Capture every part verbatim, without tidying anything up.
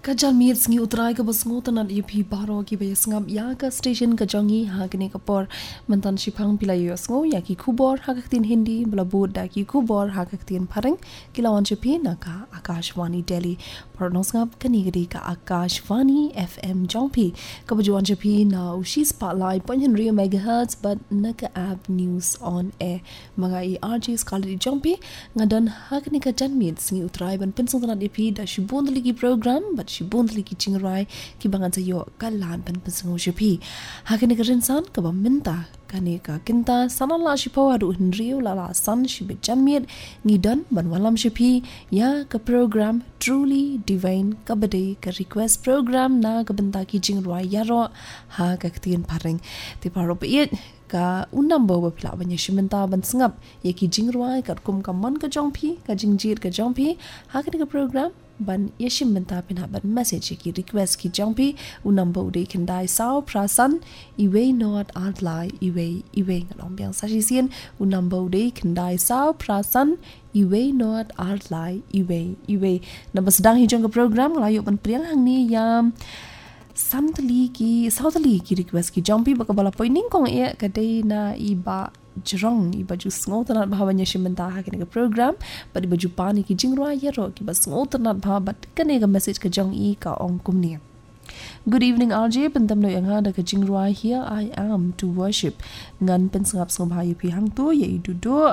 Kajal mir sngi utrai ka basngo tanat yupi baro ki bay sngam ya ka station ka jongi ha kene kapor mentan shipang pilay yosngo ya ki kubor ha kaktin hindi blabud da ki kubor ha kaktin pareng kilawan chupi na ka Akashvani Delhi pornosngap kanigri ka Akashvani F M jongpi ka bajuan chupi na ushi spotlight zero point three megahertz but naka app news on air mga i R J Scarlett jongpi ngadan ha kene ka jan mir sngi utrai ban pensong tanat yupi da shibon ligi program but shibon lagi cingrai ki bangan sayo kalan pen pensengo jepi hakene kerensan ka minta kane ka kinta sanala shipo adu henriu lala san shibe jamir ngidan ban walam jepi ya ka program truly divine ka bade ka request program na ka benta ki cingrai yaro ha ka ktien pareng ti paro piet ka unam bawa pila banyak shimenta ban sengap ya ki jingruai ka kum ka man ka jongpi ka jingjir ka jongpi hakene ka program ban yeshim menta pina ban message ki request ki jongpi unam bo de kendai sao prasan iwe not art lie iwe iwe ngalong biang sashi sien unam bo de kendai sao prasan iwe not art lie iwe iwe na sedang hijong ke program layu ban priang hang ni yam samtali ki sautali ki request ki jongpi bakabala poining kong e kadai na iba jerong i baju sngo tanat bahawanya shimenta ha kene program but i baju pani ki jingrwa yero ki bas sngo tanat bah but kene ga message ka jong i ka ong kumni. Good evening R J pentam no yang ada ka jingrwa here I am to worship ngan pensangap sngo bhayu pi hang tu ye du do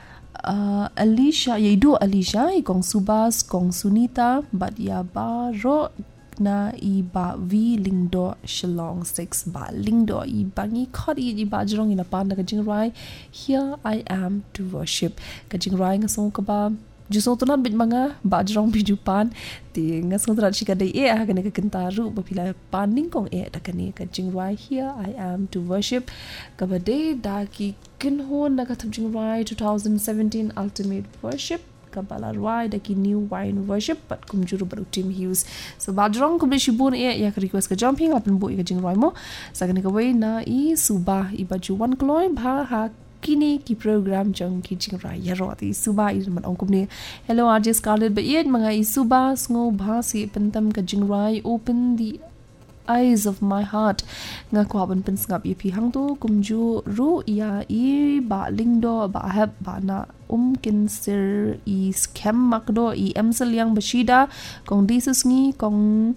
uh, Alicia ye du Alicia i kong Subas kong Sunita but ya baro na i ba vi lingdo shillong six ba lingdo i bangi khori i ba jrong ina pan ka jingrai here I am to worship ka jingrai nga song ka ba juso to na bit manga ba jrong bi jupan ti nga song tra chika dai e ha ka kentaru ba pila paning kong e da ka ni ka jingrai here I am to worship ka ba de da ki kin ho na ka thum jingrai twenty seventeen ultimate worship kabala rwai daki new wine worship but kumjuru baru Tim Hughes so bajrong kumle shibun e ya request ka jumping apan bo ka jingrai mo sagane ka wei na i suba i baju one kloi bha ha kini ki program jong ki jingrai ya ro ti suba i man ong kumne hello R J Scarlett ba yet mga i suba sngo bha si pentam ka jingrai open the eyes of my heart nga ko ban pen sngap i pi hang tu kumju ru ya i ba lingdo ba hab ba na um kin sir i scam makdo i emsel yang bashida kong disus ngi kong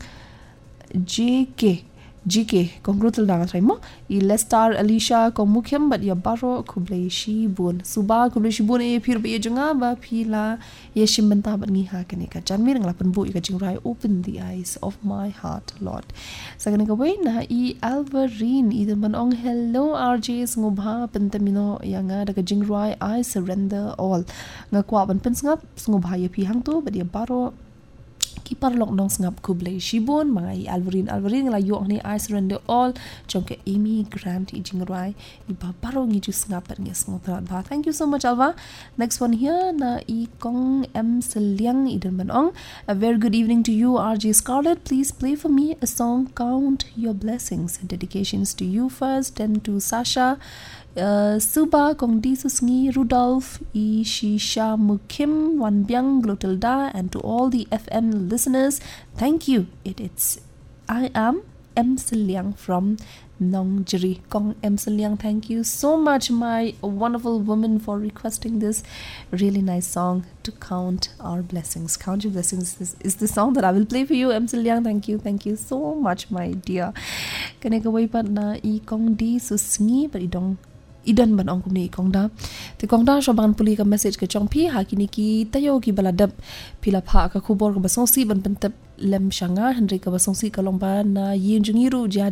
J K G K kong rutul dang traimo i Lestar Alicia kong mukyam bat ya baro kublai shi bun suba kublai shi bun e phir be junga ba phila yeshim benta bat ngi ha kene ka janmir nglapan bu ka jingrai open the eyes of my heart Lord sagane ka wei na i Alvarine idan man ong hello R J ngobha pentamino yanga daga jingrai I surrender all nga kwa ban pensngap ngobha ya phi hang tu bat ya baro ki parlok nong sngap kublai shibon mai Alvarine Alvarine la yo ni I surrender all chonke Amy Grant i jingrai i ba baro ngi ju sngap per nges ngotra ba thank you so much Alva. Next one here na i kong M Seliang i dan ong a very good evening to you R J Scarlett, please play for me a song Count Your Blessings. Dedications to you first and to Sasha Uh, Suba kong disus ngi Rudolph i Shisha Mukim Wan Biang Glotilda and to all the F M listeners thank you it it's I am M Seliang from Nongjiri kong M Seliang thank you so much my wonderful woman for requesting this really nice song to count our blessings. Count your blessings is, is the song that I will play for you M Seliang. Thank you thank you so much my dear kaneka wai pat na i kong di susngi but i dong idan ban ong kumni kongda te kongda shoban puli ka message ka chongpi hakini ki tayo ki baladap pila pha ka khubor ka basongsi ban pentap lem shanga henry ka basongsi ka longba na yin jungiru ja